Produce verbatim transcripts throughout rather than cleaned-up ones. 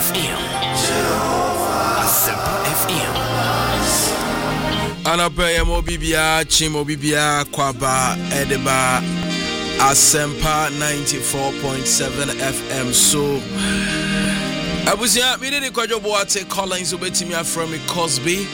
F M. Asempa F M. Anapaya mobibia chimobibia kwaba edeba Asempa ninety-four point seven F M. So abusia mi de kwajo boate Collins obetimia from Cosby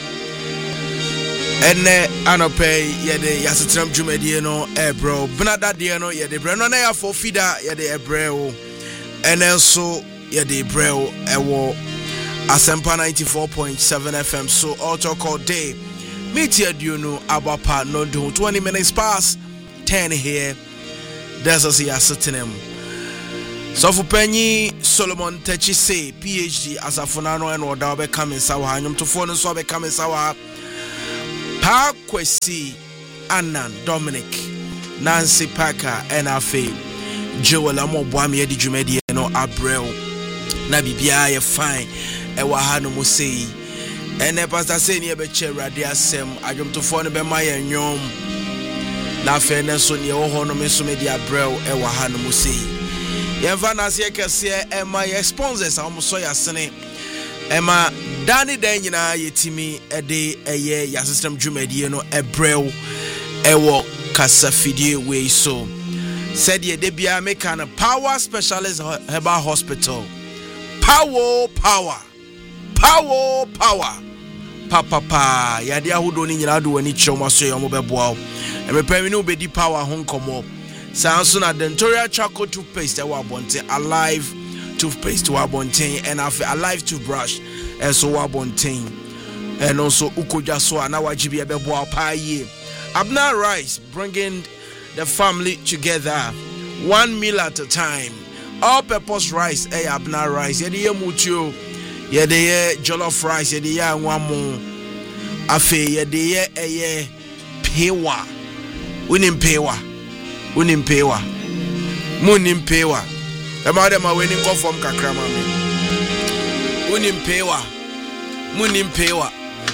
ene anopay yede yasetram dwumadie no ebro benada de no yede bre no na ya for fida yede ebreo ene so yede ebreo ewo Asempa ninety-four point seven F M. So auto call day meet you no abapa no do twenty minutes past ten here. There's a see asitinem. So for Penny Solomon Techi say PhD as a funano and order be coming sawa hanyum to phone so be coming sawa Pa Kwesi Annan Dominic Nancy Parker and Afe Joel Amo Bwami edi dwumadi no abrel na bibia ye fine e wa hanu mo sei ene pastor say ne be che rade asem adwom to phone be ma ye nyom na fe ne so ne wo ho no me so me dia abrel e wa hanu mo sei yemfa na se kese e ma ye sponsors am so ya sene e ma dani dan nyina yetimi e de eye ya system dwumadie no ebrel e wo kasafidie we so said ye de bia make an power specialist herbal hospital power power power power papa pa ya de ahodo ni nyina do wani choma so yo mo beboa e me pami no be di power ho nkomo sanso na dentorial charcoal toothpaste e wa bonte alive toothpaste wa bonte and afi alive toothbrush e so wa bonte and also ukoja so na wajibi e beboa pa ye Abner Rice bringing the family together one meal at a time. All purpose rice eh Abner Rice ye de mutuo ye de jollof rice ye de ya nwamu afi ye de ye eh pewa unim pewa unim pewa munim pewa e ma dem aweni go from kakra ma me unim pewa munim pewa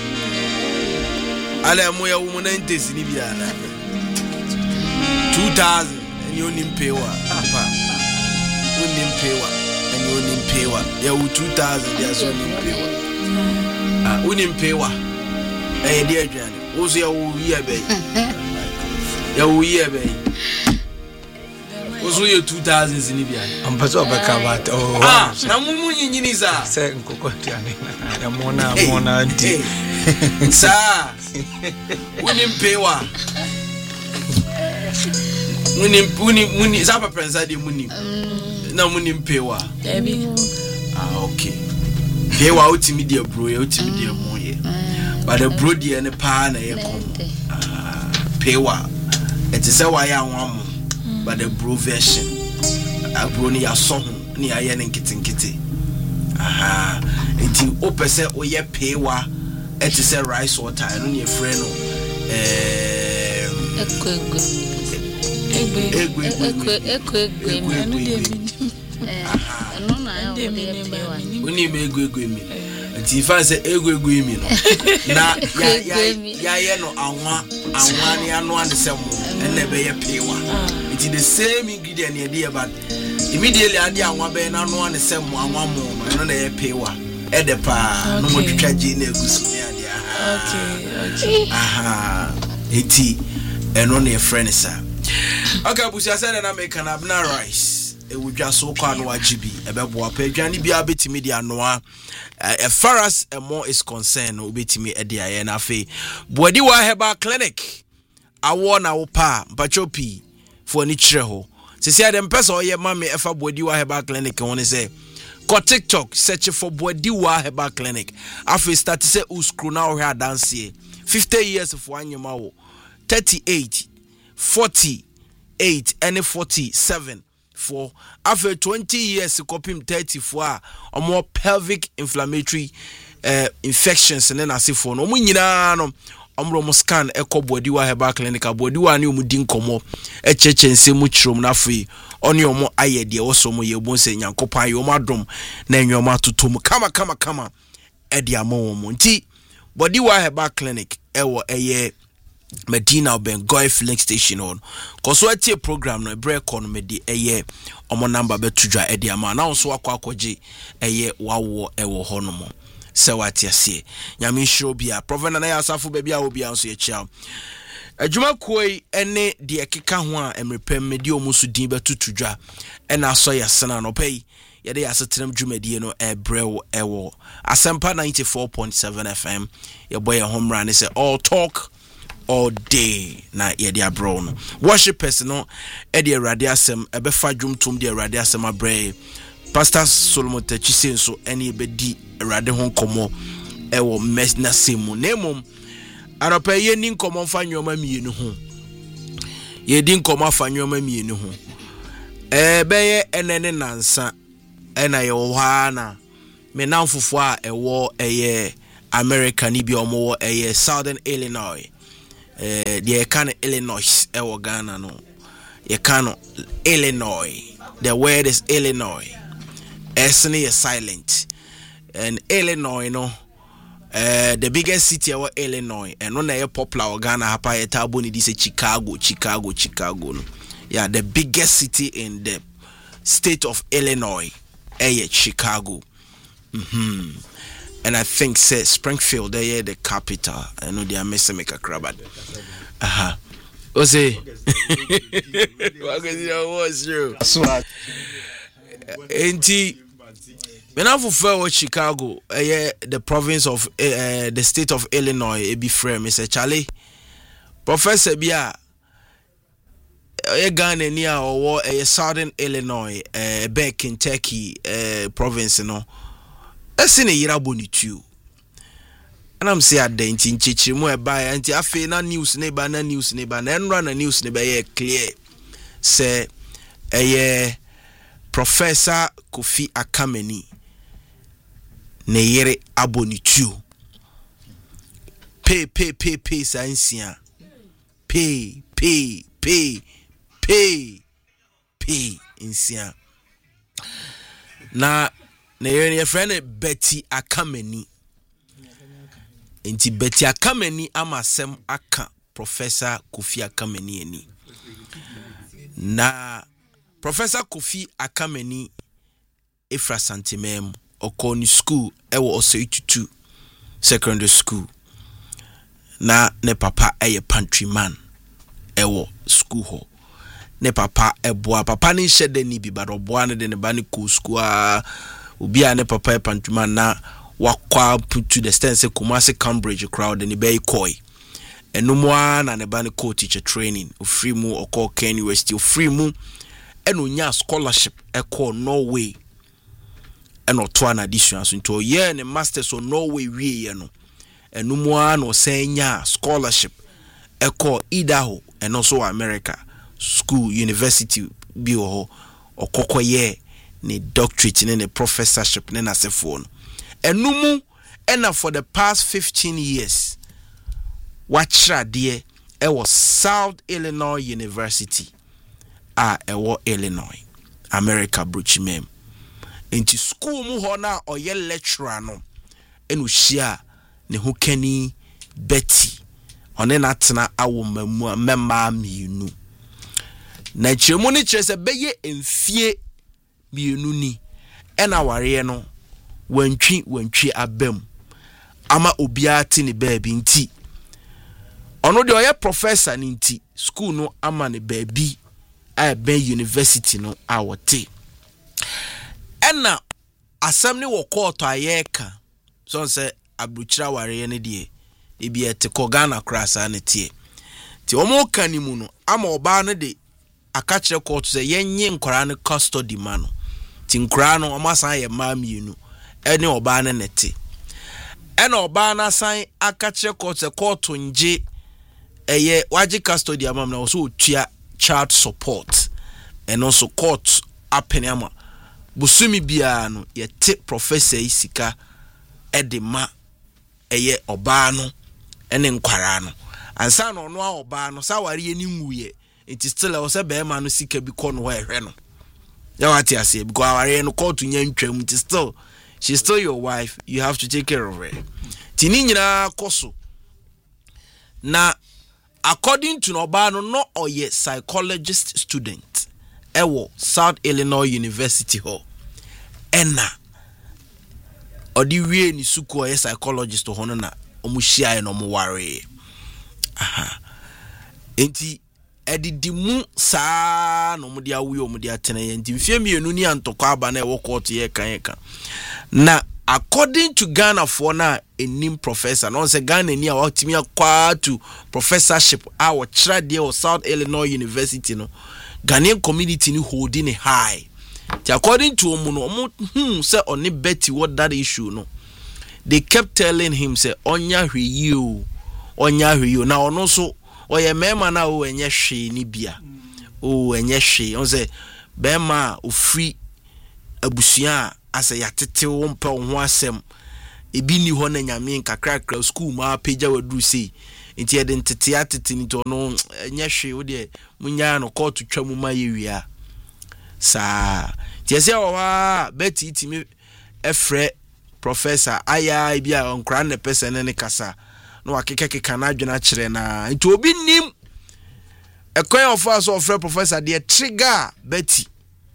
ale mo ya wo nineties ni bia na two thousand and you nimpewa apa unimpewa and you nimpewa ya u two thousand ya so nimpewa ah unimpewa eh dia adwane wo so ya wo yi ebe ya wo yi ebe wo so ya two thousand ni bia ampaso obeka bat oh ah na mumu nyinyini za se nkoko tiane ya mona mona di sa unimpewa muni muni muni zapa prensa de muni na muni mpewa Debbie ah okay pewa utimi de bro ya utimi de moye but the bro de ne pa na ye kom ah pewa it is why ya nwam but the bro version a bro ni ya so ni ya ye ne nkitinkiti aha enti opese oye pewa it is a rice water no ne friend no eh ekwe egwe egwe ekwe ekwe anu de mi aha no na ya pewa uni me egwe egwe mi enti fa se egwe egwe mi no na ya ya ya no anwa anwa ni anu an se mo enne be ye pewa enti the same ingredient ye dey but immediately ade anwa be na anu an se mo anwa mo no na ye pewa ede pa no mo twitwa ji na egusu ni ade aha okay okay aha enti eno na ye friend sir. Okay, busia said na make an Abner Rice. E wudwa so kwa no agibi e bebo apa adwane bia betimi dia noa as far as a more is concerned obetimi e dia ye na fe Bodiwa Herbal Clinic awo na wo pa mpachopi for ni kire ho sisi adem pesa oye mame efa Bodiwa Herbal Clinic won say ko TikTok search for Bodiwa Herbal Clinic afi start say uskru na o hia dance fifty years for anyuma wo thirty-eight forty-eight and forty-seven for after twenty years copim thirty-four or more pelvic inflammatory uh, infections and then as if for no nyina no omro scan eco Bodiwa Herbal Clinic Bodiwa ni omudi nkomo e cheche nsemu chirom na afei oni omo aye de woso mo ye bon se nyankopan ye omo adom na enwoma totom kama kama kama e de amo omo nti Bodiwa Herbal Clinic e wo eye Medina Bengoy filling station on. Cause what your program no break on me di eye omo number betudwa e di ama na so akwa akwaje eye wawo e wo honomo. Se what ya see. Nyame show bia Prophet na ya asafo ba bia obi anso ye chia. Adwuma koi ene de ekeka ho a emrepem me di omusu din betutudwa e na so ya sena no pay ye de asetrem dwumadie no e brew e wo. Asempa ninety-four point seven F M ye boy home run say all talk all day na ye dia bro no worshipers no e de awrade asem e be fa dwumtum de awrade asem abre Pastor Solomon Tachise nso ene be di awrade ho komo e wo mesna semu nemom anopa ye ni komo fa nwoma mienu ho ye di komo fa nwoma mienu ho e be ye enene nansa e na ye wo ha na me namfofo a e wo eye America ni bi omo eye Southern Illinois. Uh, the can Illinois ewo Ghana no you can Illinois, the word is Illinois. S is silent, and Illinois no uh, the biggest city of Illinois and when they popular Ghana hapa etabo ni this Chicago Chicago Chicago no yeah the biggest city in the state of Illinois eh Chicago. Mhm. And I think say Springfield they are the capital. I know they are missing make a crab. Aha. O say. What was you? Enti when I for Chicago, eh the province of uh, the state of Illinois, e be frame Mister Charlie. Professor Bia eh Ghana near or eh Southern Illinois, eh be Kentucky eh province no. Ese ne yira bonitu and I'm say adenti nchichirimu e ba anti afi na news ne ba na news ne ba na enra na news ne ba ye clear say eye Professor Kofi Akameni ne yire abonitu pay pay pay pay sansia pay pay pay pay pay insia na na your friend Betty Akameni. Enti Betty Akameni amasem aka Professor Kofi Akameni eni. Na Professor Kofi Akameni Efra Santimem okoni school ewo Osei-Tutu secondary school. Na ne papa eye pantry man ewo school ho. Ne papa eboa papa ni shede ni bi bad oboa ne de ne ba ni ko school a Ubi ane papa pantuma na wakwa put to the stand say Kumasi Cambridge crowd and be koi. And no more na ne bani co teacher training o free mu or call Ken University o free mu and unya scholarship e call Norway and or two an addition so into a year and a masters or Norway we no and no more no saying scholarship e call Idaho and also America school university bi o or koko ye ne doctorate ne ne professorship ne na sefo no enumu ena for the past fifteen years wachra de e was South Illinois University a e wo Illinois America Bruchimem enti school mu ho na oye lecturer no enu hia ne ho kani Betty one na tena awo mamu memma mienu na chemu ne kire se beye emfie mienu ni ena ware no wantwi wantwi abam ama obiati ne baabi nti ono de oye professor ni nti school no ama ne baabi a ben university no awote ena asam ne wo court ayeka so say abruchira ware ne de e bi ete ko Ghana krasa ne tie ti omo kanimu no ama oba ne de akachire court say yenye nkora ne custody man ti nkora no omo san ye mamienu ene oba ne nete ene oba na san akachire court say court nje eye waji custody amam na so otua child support and also court apene ama busumi bia no ye te professor isika edema eye oba no ene nkwara no ansa no no oba no sa ware ni nwuye it is still o se be ma no sika bi ko no ho ehwe no ya wati ase because ware no court nya ntwam it is still she's still your wife, you have to take care of her tini nyina koso na according to Nobano, no or ye psychologist student ewo South Illinois University ho ena odi wie ni suku ye psychologist ho no na omuhia no mo ware aha enti edidimu saa no mo dia we o mo dia tene enti mfie mienu ni antokwa aba na ewo court ye kan kan na according to Ghana for na enim professor no say Ghana ni a watimi akwa to professorship our trade or South Illinois University no Ghanaian community ni holding it high. According to Omuno, hmm, say only Betty what that issue no. They kept telling him say onya hwe you, onya hwe you. Now no so oye mema na o enye hwe ni bia. O enye hwe. On say bema o free abusua asa yatete wo mpa ho asem. Ebi ni ho na nyame kakra kra school ma pagya wadu sei. Nti ede ntete atete ni to no enye hwe wo de munya no court twa ma yewia sa tiese wa Betty timi efre professor aya bia onkra ne person ne kasa no wakeke keka na adwena kire na nti obi nim ekwan of us of professor de trigger Betty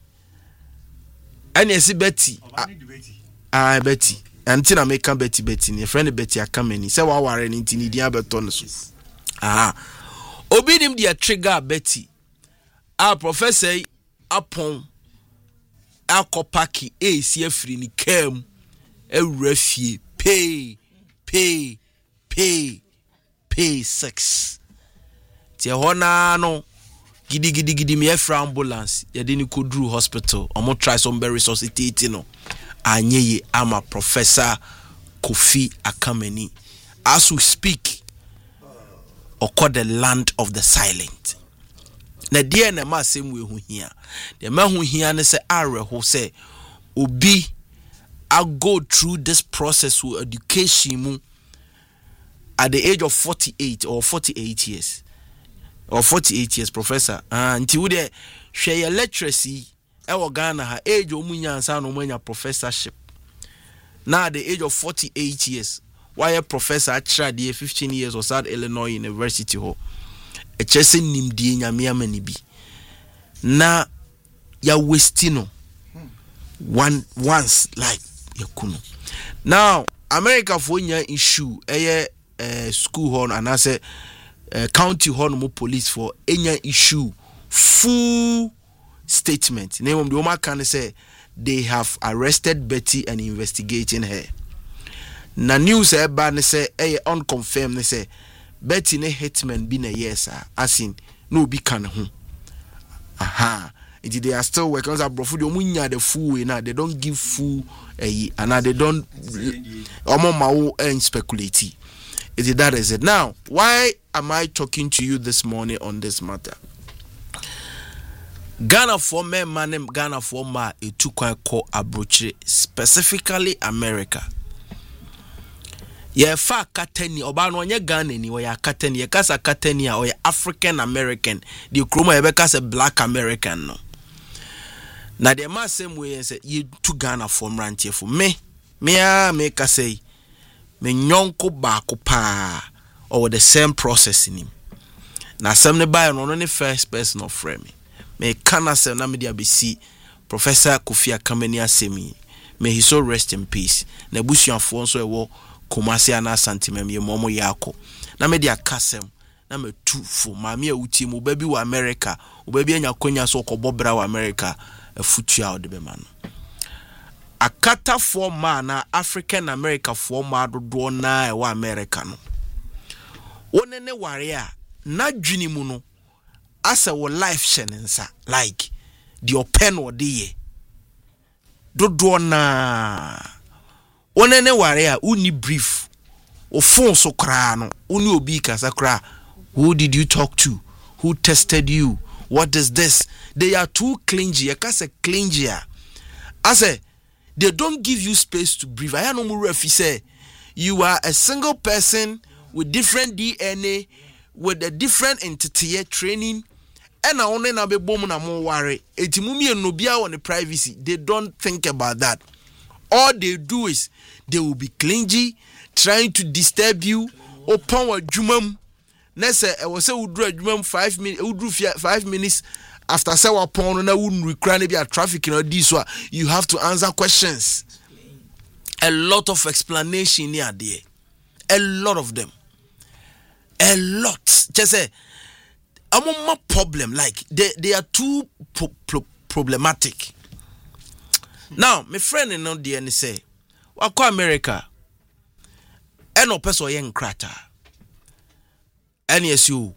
ani esi Betty ah Betty anti na make Betty Betty ne friend Betty akamani se wa ware ni nti ni dia beto no so ah obi nim de trigger Betty a professor upon akopaki e si afri ni kam ewura fie pay pay pay pay six tie hona no gidi gidi gidi me afra ambulance ye de ni kodru hospital omo try some be resuscitate no anyeye ama Professor Kofi Akamani as we speak occur the land of the silent. Na dia na ma sem we hu hia de ma hu hia ne se are ho se obi I go through this process with education mu at the age of forty-eight or forty-eight years or forty-eight years professor ah nti wo de hwe ye literacy e wo Ghana ha age o munya ansa no munya professorship now at the age of forty-eight years why a professor actually the fifteen years or South Illinois University ho e chese nimdie nyame amani bi na ya westino one once like yakuno now America for nya issue eye uh, school horn and I say uh, county horn mo police for enya issue full statement name the woman can say they have arrested Betty and investigating her. Na news e ba ne say eh unconfirmed ne say Betty ne hitman bi na yes as in no bi kan ho. Aha, it they are still working on brofo de omunya the full way now they don't give full eh and they don't omo mawo and speculate. It that is it. Now, why am I talking to you this morning on this matter? Ghana for men man Ghana for ma e tu kwan ko abrochire specifically America. Ye fa kateni oba no onye Ghana ni we ya kateni ye kasa kateni a oye African American the kroma ye be kasa black American no. Na the ma same way say ye tu Ghana for rantie for me me a me kasa me nyonko ba ko pa or the same process in him. Na some ne buy no no first person of frame me. Me kana se na me dia be see Professor Kofi Akamani asemi. May he so rest in peace. Na busuafo nso e wo Kumasi ana santimem ye momo yako. Na me dia kasem na me tu fo maami a uti mu baby wa America. O baby anya konya so kobobra wa America a futua de be man. Akata for man na African America for ma dodo na e wa America no. Wone ne ware a na dwini mu no asa wo life shenensa like the open or the dodo na one ne ware a uni brief o phone so kra no uni obi kasa kra who did you talk to, who tested you, what is this? They are too clingy. Kasa clingy I say they don't give you space to breathe. I know more if you say you are a single person with different D N A with a different entity training and na only na be bom na mo worry etimumi no bia on the privacy. They don't think about that. All they do is they will be clingy, trying to disturb you upon what jumam Nese e wo say udru adwuma five minutes udru five minutes after say wa pon na wunru kra na bia traffic na di so you have to answer questions. A lot of explanation here there. A lot of them. A lot. Just say I'm a problem like they they are too pro- pro- problematic. Now, my friend in on the end say, "Wako America, eno peso yen krata, eni esu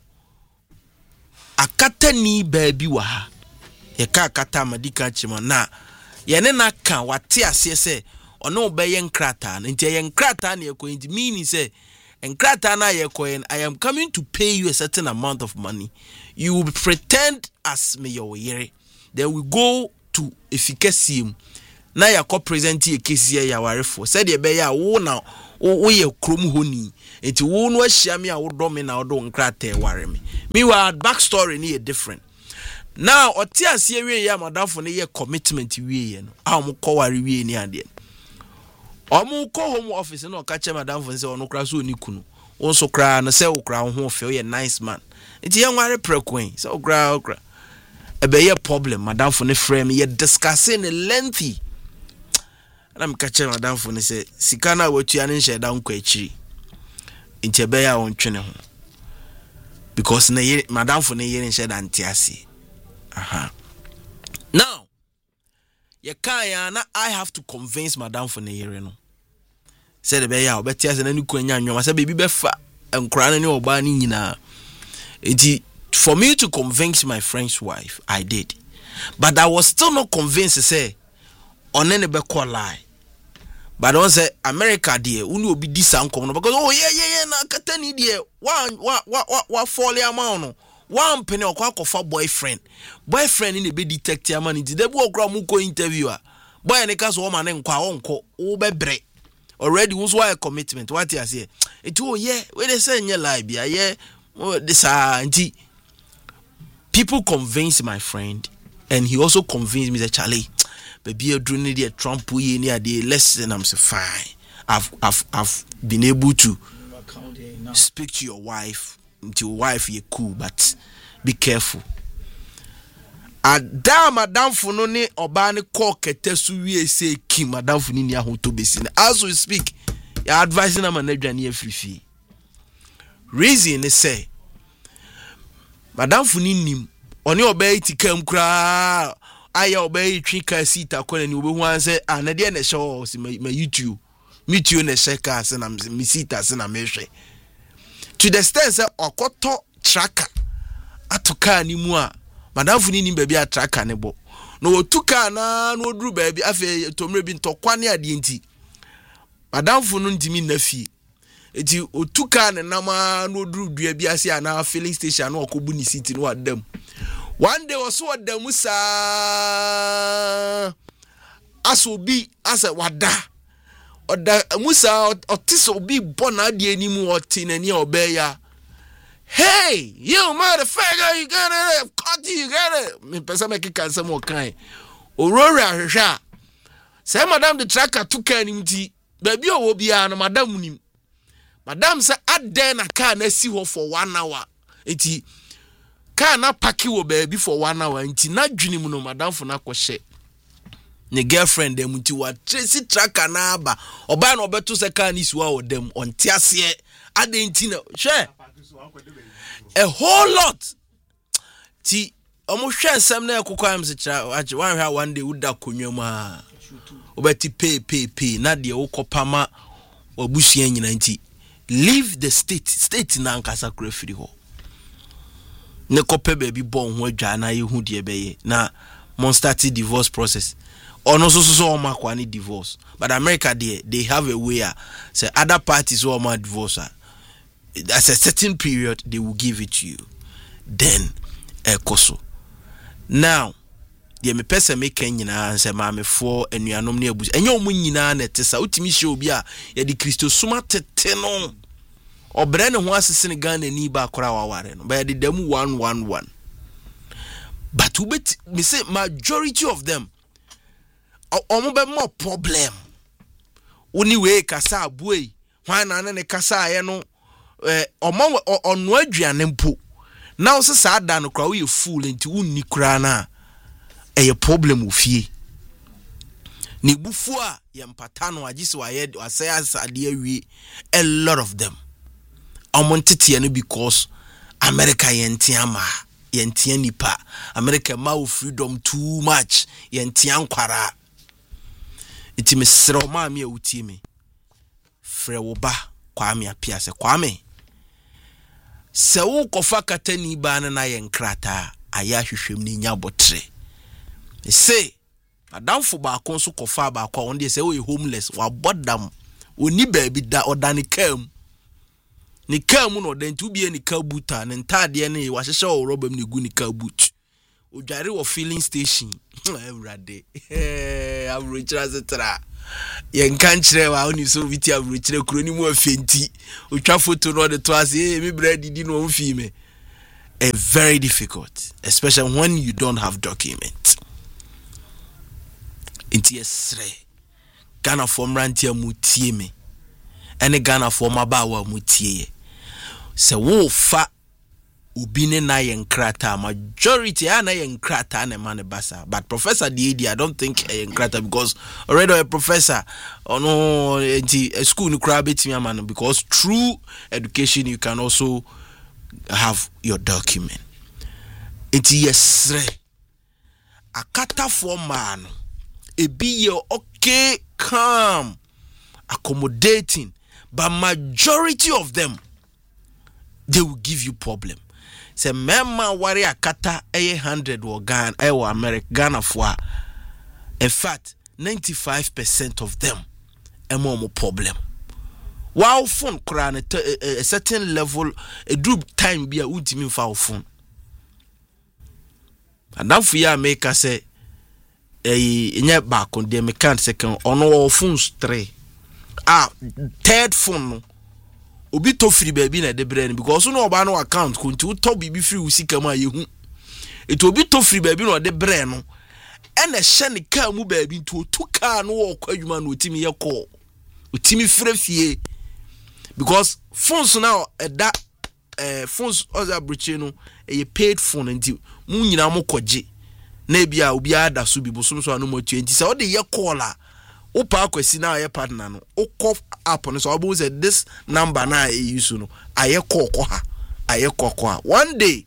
akata ni baby waha, ye ka akata madika chima na ye ne na kan wate ase se ono be yen krata na nti yen krata na ye ko nti meaning say en krata na ye ko I am coming to pay you a certain amount of money. You will pretend as me your yere, then we go to efficacy." Na ya ko present ye case ya ware for said ye be ya wo na wo ye krom honi enti wo no ahia me a wo do me na wo do nkrata ware me meanwhile back story ni different. Now oti ase wie ya madafo ne ye commitment wie ye no a mo ko ware wie ni ade o mo ko home office no ka che madafo se ono kra so oni kunu wo so kra na se wo kra ho fe ye nice man enti ye ware prekwen se wo kra kra e be ye problem madafo ne frame ye discussing lengthy. And I'm catching madam for say sikana watu ya nshe da nkwa echiri nche be ya wontwene ho because na ye madam for ne ye nshe da ntiase aha now ye kan ya na I have to convince madam for ne yere no say the be ya obetiase na ni kwanya anwoma say baby be fa enkura na ne oba ni nyina enti for me to convince my friend's wife I did, but I was still not convinced say on any be call lie. But don't say America dear, unu obi di sankom no because oh yeah yeah yeah na katani dear one wa wa wa wa fall amount one penny okwa kofa boyfriend boyfriend in the be detective man nti de bo okra mu ko interviewer boy ne kaso woman nkwa wonko wo bebre already who's why a commitment what you say it oh yeah we dey say nye lie bia yeah this ah nti people convince my friend and he also convinced me that Charlie baby adru ne dey Trump ye ni ade listen I'm say fine I've I've I've been able to speak to your wife to your wife ye cool but be careful ada madam funo ne oba ne call ketesu wie say kim madam funi ni ahoto besi as we speak your advice na manager na free reason is say madam funi nim oni oba itikam kra aya obey twika sita kone ni obehu anse anade na show si my YouTube meet you na sheka se na mi sita se na mehwe to the extent say okoto tracker atoka ni mu a madam funi ni baby a tracker ne bo no otuka na no oduru baby afa tomre bi ntokwa ne ade nti madam funu ntimi na fie eti otuka ne nama no oduru dua bi ase ana filling station na okobu ni city no adam. One day was what the Musa asobi asa wada or the Musa or tisobi bona de animu or tin and your bear. Hey, you motherfucker, you got it, cut you got it. Me person make it some more kind. Aurora Sha. Say madam the tracker took him tea. Baby will be an madam nim. Madam say at then I can't see her for one hour. Eti ka na paki wo baby for one hour nti na dwini mu no madam for na kwhye ne girlfriend dem nti wa tracy tracker na aba oba na obeto se ka ni suwa odem onti ase ade nti na hwe a whole lot ti omo hwe nsem na ekokwa am se kira age wan hwa one day uda konwam a obeti pay pay pay na de wokopama obusuan nyina nti leave the state state na nkasa kura firi ho ne kope baby bon ho adwa na ye hu de beye na mon start divorce process ono so so so ma kwa ni divorce but America they they have a way uh, say other parties who ma divorce uh, at a certain period they will give it to you then ekoso now the me person make nyina say ma me for anuanom na abus enye omu nyina na tesa utimi hye obi a ye di Kristo suma tete no obre ne ho asese ne Ghana ni ba akora waware no ba de dem one one one but we bet me say majority of them omo be more problem oni we kasa abuei hwan na ne kasa aye no eh omo ono aduane mpo na wo se saa da no kra wo ye fool nti wonni kra na eye problem ofie ni bufu a ye mpata no agisi wa ye asay asade awie a lot of them omontete no because America yentia ma yentia nipa America ma freedom too much yentia nkwara iti me sro ma me awutie me frɛ wo ba Kwame apia se Kwame se wo kofa katani ba na na ye nkrata aya hwehwem ni nya botre se adamfo ba kon so kofa ba kwa on de se wo homeless wa bodam oni ba bi da odane kam ni kam no den tu bie ni kabuta ne ntade ne wa hyehye wo robam ne gu ni kabut odware wo filling station everyday eh abrochira zetra ye nkan kire wa oni so viti abrochire kuro ni mu afenti otwa photo no de to ase eh me bread di no mfi me a very difficult especially when you don't have document inti esre Ghana for rantia mutie me ene Ghana for mabawa mutie se wo fa obi ne na yen krata majority ana yen krata na man basa but Professor D I don't think yen krata because already a professor or no a school no crab it man because through education you can also have your document it yes akata for man e be your okay calm accommodating but majority of them they will give you problem. Se memma wari akata one hundred wo Ghana e wo America Ghana for in fact ninety-five percent of them e mo problem. Wow phone kra na a certain level a group time be a ultimate for phone. And now for ya make us say eh nya back on the mechanic second on our phones three. Ah third phone obi to free baby na de brain because no oba no account kunti wo to bibi free usika ma yehu eto obi to free baby no de brain no ena hye ne ka mu baby to to ka no wo kwadwuma no otimi ye call otimi free fie because phones now eda eh phones other breach no e paid phone nti mu nyina mo koje na bia obi ada so bibo so so anu mo twenty say o de ye call a Opa kwesi na aye partner no okọ app no so obo say this number na e use no aye kokọ ha aye kokọ ha one day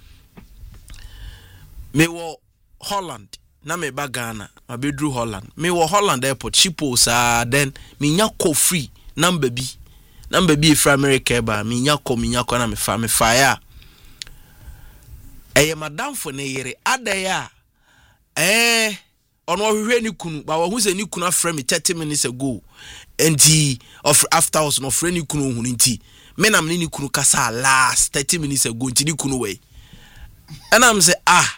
me wo Holland na me ba Ghana ma be dru Holland me wo Holland airport chipo sa then me nya call free number bi number bi from America ba me nya call me nya call na me fa me fa ya eye madam fo ne yere adaya eh ono hwehwe ni kunu ba wo hu se ni kunu afre me thirty minutes ago and he of after us no friend ni kunu hu nti me na me ni kunu kasa last thirty minutes ago nti ni kunu we and am say ah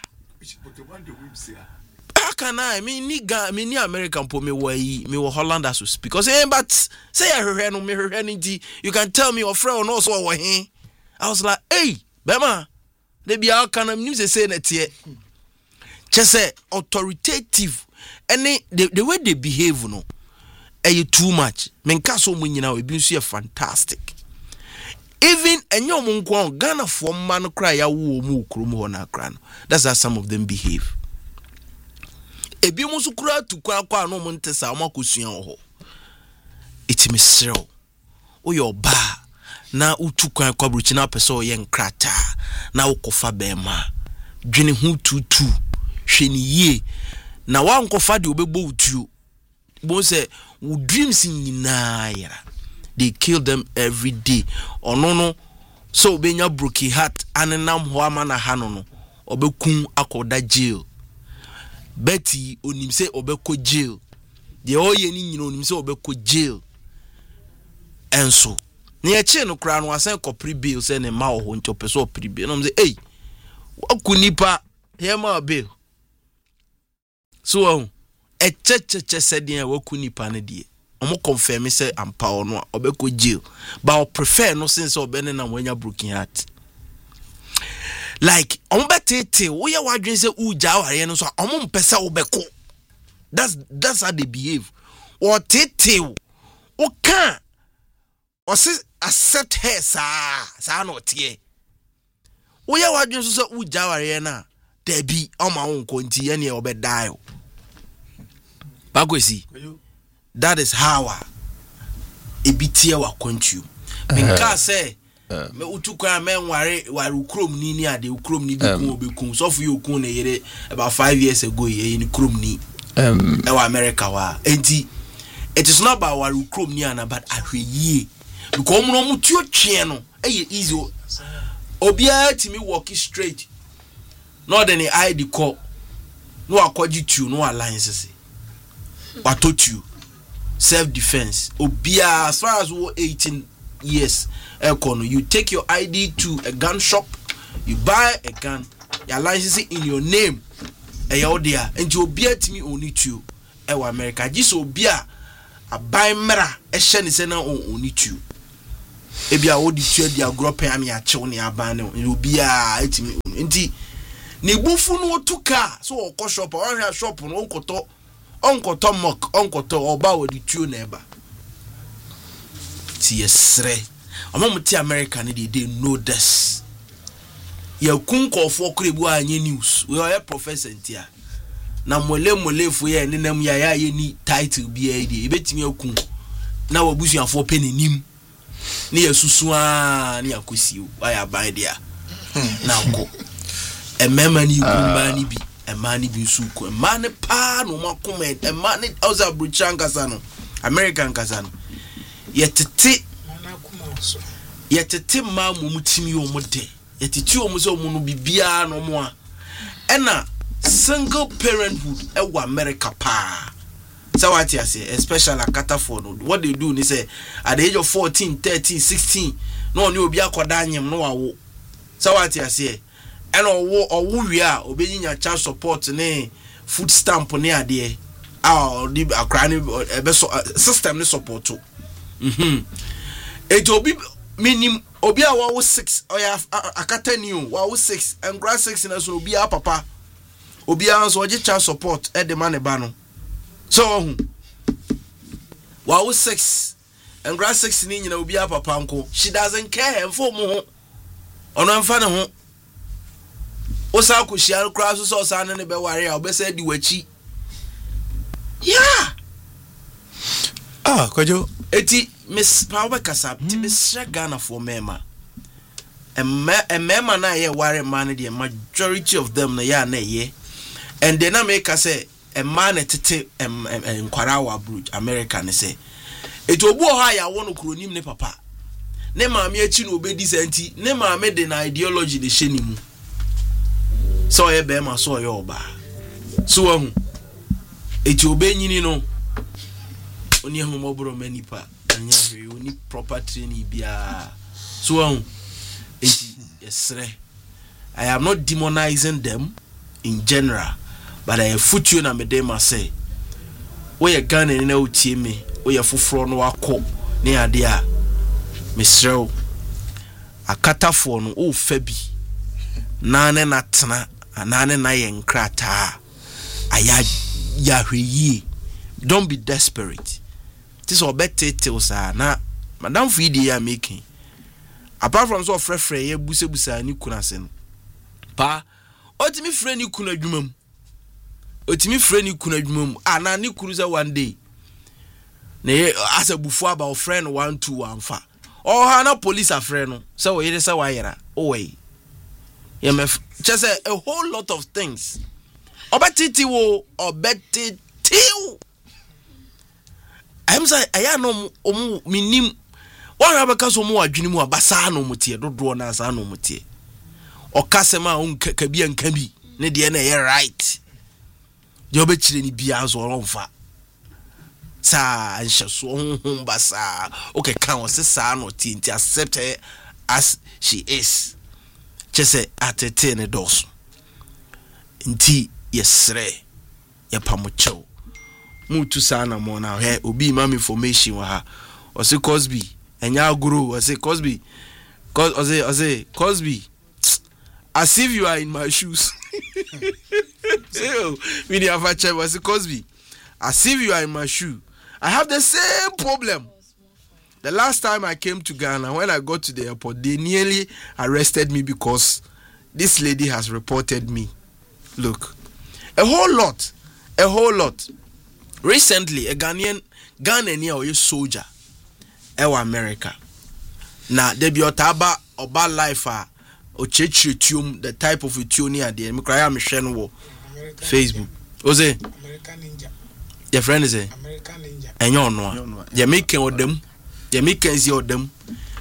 can I me ni ga me ni American po me wai me wo Holland as speak because eh but say I hwehwe no me hwehwe nti you can tell me your friend no so wo he I was like hey bema they be how can am say say na tie just say authoritative and the, the way they behave no eh too much menka so mo nyina we bi nso ye fantastic even enyo mo nko Ghana for man cry ya wo mu okrom ho na kra no that's how some of them behave ebi mo so kura tu kwa kwa no mo ntesa mo akosua ho itimi srew o yo ba na utu kwa kwa bruchi na pese o ye nkrata na ukofa bema dwene hu tutu hweni ye na wa nkofa de obebo utuo bo se wo dreams nyina yara they kill them every day ono no so benya broken heart anenam ho amana hano no obekun akoda jail Betty onim se obeko jail de oye ni nyina onim se obeko jail enso ne eche no kra no asan kopri bill se ne ma ho nto peso opri bill no mze eh wakunipa he ma bill so eche che se de wakunipa ne de omo confirm se ampa ono obeko jail but I prefer no since obene na wanya broken heart like omo betete wo ye wadwen se uja ware no so omo mpese obeko that's that's how they behave or tete o kan ɔse accept her saa saa na ɔteɛ woyɛ wadwen so sɛ wogya wareɛ na dabi ɔma wo nkɔ nti yɛ ne ɔbɛdae o bakwesi that is how a ebi tie wa kwantuo menka sɛ me utu kwa me nware ware ukrom ni ni ade ukrom ni bi kun obekun so fu yokun na yere about five years ago ye ni ukrom ni um e wa America wa enti it is not about ware ukrom ni ana but ahweye because mo no tuo twe no e easy obia timi walk straight no then I D call no akwaji tu no alliance se watotu self defense obia as far as we eighteen years econo you take your I D to a gun shop, you buy a gun, your license in your name e ya odia enti obia timi oni tu e wa America just obia a buy mera e hye ne se na oni tu e bia odi tu dia grope am ya chew ne aban ne obia etimi enti ne bufu no tuka so okọ shop o hwa shop no onkoto onkoto mock onkoto oba odi tu na eba ti yesre Amamuti America ni they know this. Ya kunko for krebu anye news. We are professor ntia. Na mole mole fo ye ne nam ya ya ye ni title bi e de. Ebetimi akun. Na wabusu afo penenim. Ni yesusu a ni akosi o. Aya ban dia. Na ko. E mema ni gumba ni bi. E ma ni bi su ko. E ma ne pa no makoma. E ma ne oza bruchanga sano. American kasano. Yetete yetete ma mumutimi o mode yetete o muso mu no bibia no mo a ena single parenthood e wa America pa so what you say especially akata for no what they do ni say at the age of fourteen thirteen sixteen no ni obi akoda anyem no wawo so what you say ena owo owo wi a obenyinya child support ne food stamp ne ade a di akra ne ebe system ne support mhm eto obi minim obi a wawo six oya akata ni o wawo six and grade six na so obi a papa obi a so oje child support e de man ba no so hu wawo six and grade six ni nyina obi a papa nko she doesn't care mfo mu ho ono mfa ne ho o sa ko shia kra so so sa ne ne be ware a obesa di wachi yeah ah kwajo eti Miss Power Kasab, mm. Miss Ghana for Mema. And Mema na ye worry man, the majority of them na ya na ye. And then I make us say a man at tete and Kwarawa Bridge, American say. It will go higher one who nim ne papa. Nema me chin obedi senti, nema me den ideology de shenimu. So ye bema so yo ba. So um it will be nyini no. Oni ahomobro manipa. We need proper training bia so um yes I am not demonizing them in general but I foot you na me dem say we ye Ghana ni na otie me we ye foforo no akọ ne ade a mesrew akatafo no o fa bi na ne na tena na ne na ye nkrata aya ya hweyi don't be desperate. This or better tales are na Madam Fidi are making. Apart from so fresh free, busa busa ni kunasen. Pa, otimi friend ni kuna jumum. Otimi friend ni kuna jumum. Ana ni kuruza one day. Ne as a bufu about friend one two one fa. Oh, hana police a friend. So we say why oh way. Yeah, me just a whole lot of things. Obetiti wo obetiti. I'm say aya no omu minim one abaka so mu adwene mu abasa no mutie dodo na asa no mutie okasema on kabia nka bi ne de na ye right de obechire ni bia so onfa sa ansha so honhom basa okay kan o se sa no ti nti accept her as she is chese atete ne dos nti yesre ye pamocho mutu sana mo na he obi mam information wa ha o se Cosby enya aguro o se Cosby cause o se o se Cosby as if you are in my shoes so we dey have a chat o se Cosby as if you are in my shoe I have the same problem the last time I came to Ghana, when I got to the airport, they nearly arrested me because this lady has reported me. Look, a whole lot, a whole lot. Recently, a Ghanaian, Ghanaian or a soldier, ewa America. Now, there be otaba oba life ah, or chechi tune the type of tune here. The Mkraya Mission wo Facebook. Ose American Ninja. Your friend is a American Ninja. And you know, Jamaican or them, Jamaicans or them.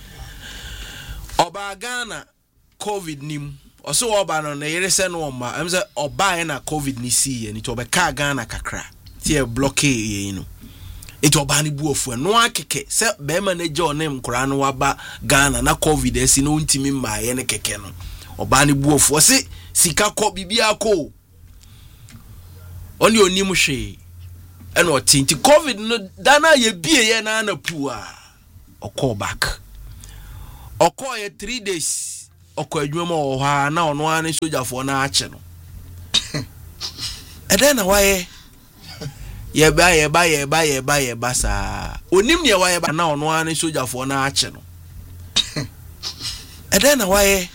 Oba Ghana COVID nim. Also oba no na yere se no ma. Em say oba na COVID ni si and it oba ka Ghana kakra. Tie block e no. It oba ni buofu no akeke. Se be ma na je onem kora no waba Ghana na COVID e si no ntimi ma ye ne keke no. Oba ni buofu o se sika ko bibia ko. Oni onim hwe. And what tinti COVID no dana ye bie ye na na pu a. Oko back. Oko ye three days. Oko adwuma o ha na ono ane sojafo na ache no. E den na waye ye ba ye ba ye ba ye ba ye ba sa. Onim ne waye ba na ono ane sojafo na ache no. E den na waye